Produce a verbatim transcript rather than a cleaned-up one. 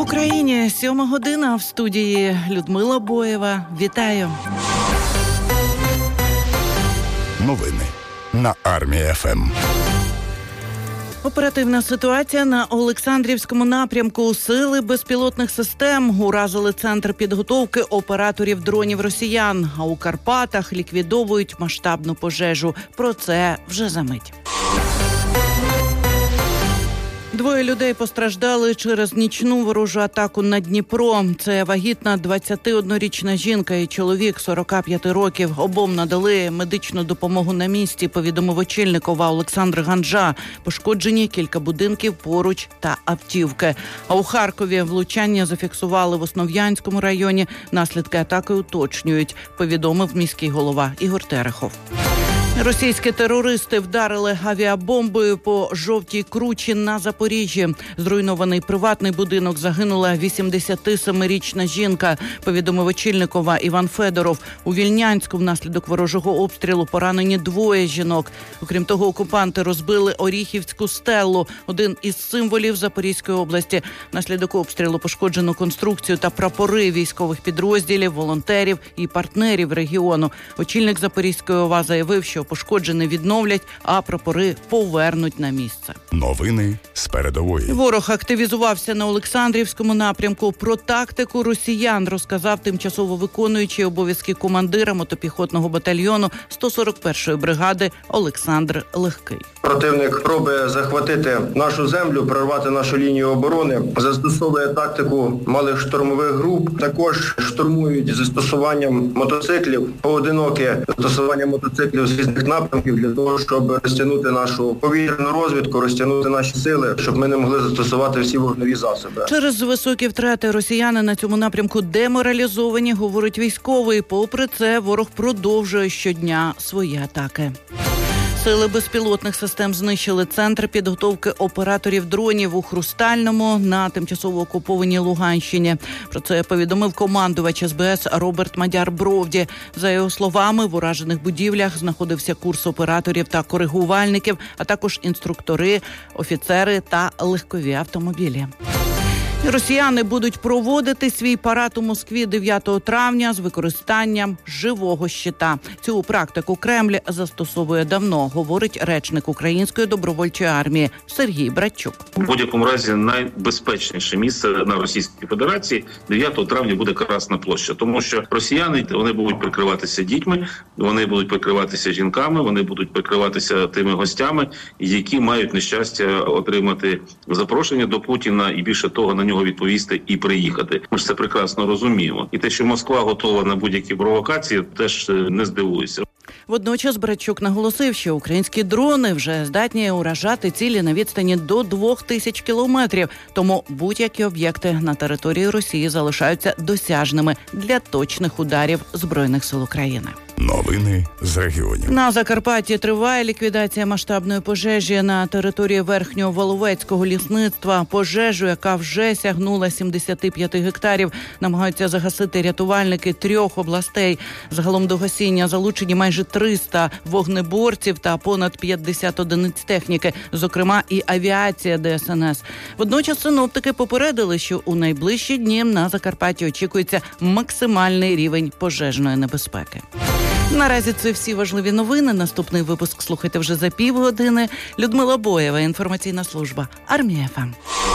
Україні сьома година, в студії Людмила Боєва. Вітаю. Новини на Армія.ФМ. Оперативна ситуація на Олександрівському напрямку. Сили безпілотних систем уразили центр підготовки операторів дронів росіян, а у Карпатах ліквідовують масштабну пожежу. Про це вже за мить. Двоє людей постраждали через нічну ворожу атаку на Дніпро. Це вагітна двадцятиоднорічна жінка і чоловік сорок п'ять років. Обом надали медичну допомогу на місці, повідомив очільник ОВА Олександр Ганжа. Пошкоджені кілька будинків поруч та автівки. А у Харкові влучання зафіксували в Основ'янському районі. Наслідки атаки уточнюють, повідомив міський голова Ігор Терехов. Російські терористи вдарили авіабомбою по Жовтій Кручі на Запоріжжі. Зруйнований приватний будинок, загинула вісімдесятисемирічна жінка, повідомив очільник ОВА Іван Федоров. У Вільнянську внаслідок ворожого обстрілу поранені двоє жінок. Окрім того, окупанти розбили Оріхівську стелу, один із символів Запорізької області. Внаслідок обстрілу пошкоджено конструкцію та прапори військових підрозділів, волонтерів і партнерів регіону. Очільник Запорізької ОВА заявив, що пошкоджене відновлять, а прапори повернуть на місце. Новини з передової. Ворог активізувався на Олександрівському напрямку. Про тактику росіян розказав тимчасово виконуючий обов'язки командира мотопіхотного батальйону сто сорок першої бригади Олександр Легкий. Противник пробує захватити нашу землю, прорвати нашу лінію оборони. Застосовує тактику малих штурмових груп. Також штурмують застосуванням мотоциклів, поодиноке застосування мотоциклів з різних напрямків для того, щоб розтягнути нашу повітряну розвідку, розтягнути наші сили, щоб ми не могли застосувати всі вогневі засоби. Через високі втрати росіяни на цьому напрямку деморалізовані, говорить військовий. Попри це, ворог продовжує щодня свої атаки. Сили безпілотних систем знищили центр підготовки операторів дронів у Хрустальному на тимчасово окупованій Луганщині. Про це повідомив командувач ес бе ес Роберт Мадяр-Бровді. За його словами, в уражених будівлях знаходився курс операторів та коригувальників, а також інструктори, офіцери та легкові автомобілі. Росіяни будуть проводити свій парад у Москві дев'ятого травня з використанням живого щита. Цю практику Кремль застосовує давно, говорить речник Української добровольчої армії Сергій Братчук. У будь-якому разі найбезпечніше місце на Російській Федерації дев'ятого травня буде Красна площа, тому що росіяни, вони будуть прикриватися дітьми, вони будуть прикриватися жінками, вони будуть прикриватися тими гостями, які мають нещастя отримати запрошення до Путіна і більше того на нього відповісти і приїхати. Ми ж це прекрасно розуміємо. І те, що Москва готова на будь-які провокації, теж не здивуюся. Водночас Братчук наголосив, що українські дрони вже здатні уражати цілі на відстані до двох тисяч кілометрів. Тому будь-які об'єкти на території Росії залишаються досяжними для точних ударів Збройних сил України. Новини з регіонів. На Закарпатті триває ліквідація масштабної пожежі на території Верхнього Воловецького лісництва. Пожежу, яка вже сягнула сімдесят п'ять гектарів, намагаються загасити рятувальники трьох областей. Загалом до гасіння залучені майже триста вогнеборців та понад п'ятдесят одиниць техніки, зокрема і авіація де ес ен ес. Водночас синоптики попередили, що у найближчі дні на Закарпатті очікується максимальний рівень пожежної небезпеки. Наразі це всі важливі новини. Наступний випуск слухайте вже за півгодини. Людмила Боєва, інформаційна служба Армія.ФМ.